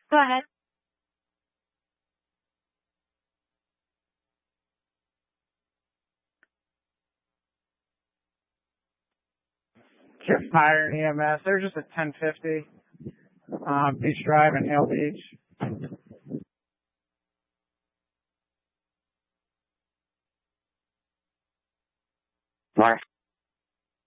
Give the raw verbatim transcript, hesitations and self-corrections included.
Go ahead. Fire E M S. They're just at ten fifty, um, Beach Drive in Hale Beach. Mark.